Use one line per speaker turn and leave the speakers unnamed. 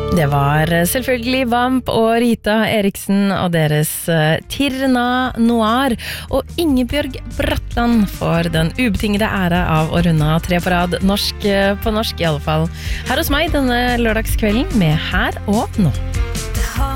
Det var selvfølgelig Vamp og Rita Eriksen og deres Tirna Noir, og Ingebjørg Bratland får den ubetingede ære av å runde av 3 på rad, norsk på norsk i alle fall. Her hos meg denne lørdagskvelden med Her og Nå.